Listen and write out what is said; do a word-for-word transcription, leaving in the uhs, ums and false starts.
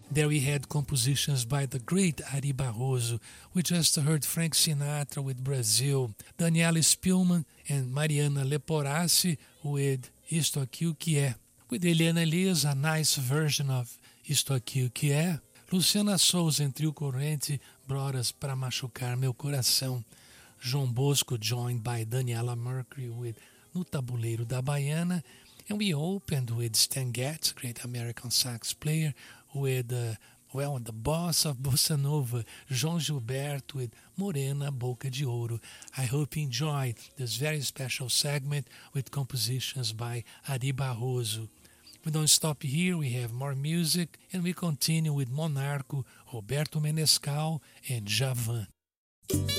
There we had compositions by the great Ari Barroso. We just heard Frank Sinatra with Brazil, Daniela Spielman and Mariana Leporassi with Isto Aqui O Que É. With Eliana Elias, a nice version of Isto Aqui O Que É. Luciana Souza em Trio Corrente, Broras Pra Machucar Meu Coração. João Bosco joined by Daniela Mercury with No Tabuleiro da Baiana. And we opened with Stan Getz, great American sax player, with, uh, well, the boss of Bossa Nova, João Gilberto, with Morena Boca de Ouro. I hope you enjoyed this very special segment with compositions by Ari Barroso. We don't stop here, we have more music, and we continue with Monarco, Roberto Menescal, and Djavan.